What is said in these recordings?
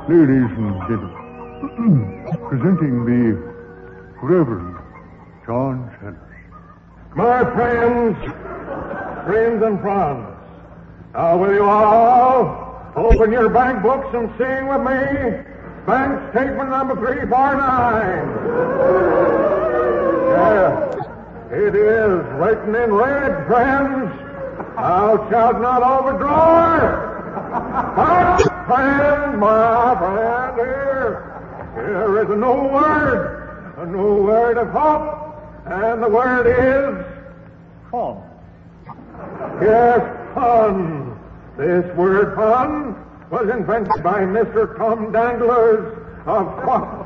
Ladies and gentlemen, presenting the Reverend John Chandler. My friends and friends, now will you all open your bank books and sing with me bank statement number 349. Yes, it is written in red, friends. Thou shalt not overdraw it. But, friend, my friend, here is a new word of hope, and the word is fun. Yes, fun. This word fun was invented by Mr. Tom Danglers of Fun.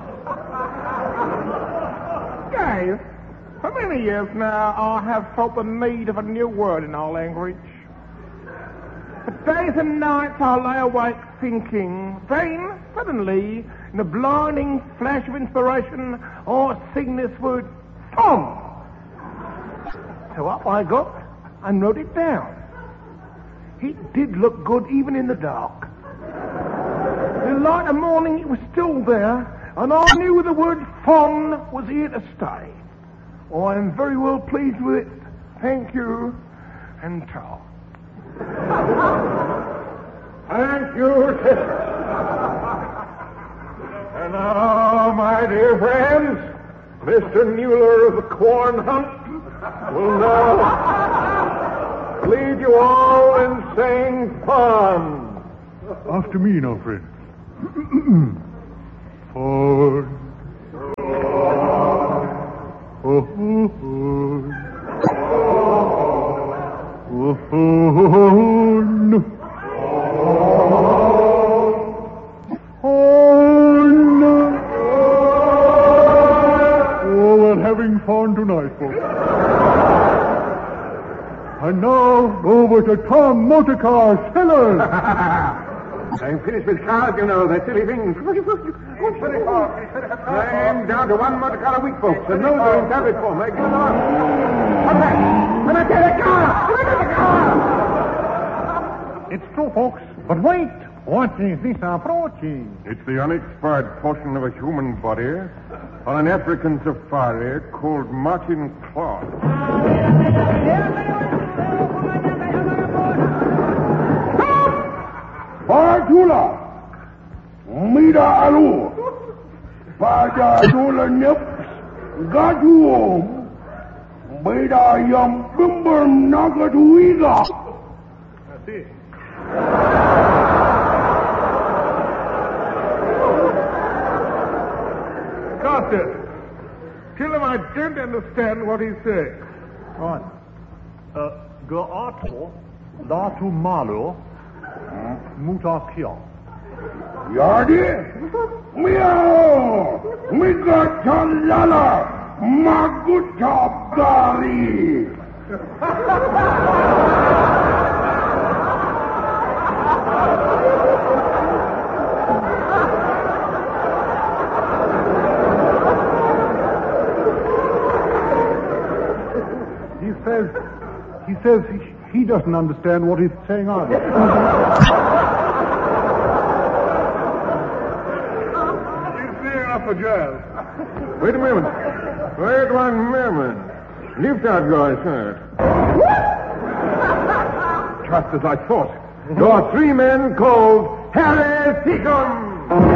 Guys, for many years now I have felt the need of a new word in our language. For days and nights I lay awake thinking, then, suddenly, in a blinding flash of inspiration, I sing this word, fun. So up I got and wrote it down. It did look good even in the dark. In the light of morning it was still there, and I knew the word fun was here to stay. I am very well pleased with it. Thank you, and ta. Thank you, sister. And now, my dear friends, Mr. Mueller of the Corn Hunt will now lead you all in saying fun. After me now, friends. Fun. We're having fun tonight, folks. And now, over to Tom Motorcar Sellers. I'm finished with cars, you know. They're silly things. I'm down to one motor car a week, folks. And those are in habit for me. Give them on. What's that? I'm going to get a car! It's true, folks. But wait. What is this approaching? It's the unexpired portion of a human body on an African safari called Martin Claude. Partula, Mida Alu, Padadula Nips, Gatuom, Mida Yum Bimber Nagatuiga. That's it. Carter, tell him I don't understand what he's saying. Right. Gato, Datu Malo, Mutakia. Yardi, Meow, Migatalala, Magutabari. He says he doesn't understand what he's saying either. He's seeing enough for jazz. Wait a moment. Wait 1 moment. Lift out your shirt. Just as I thought. There are 3 men called Harry Seacombe.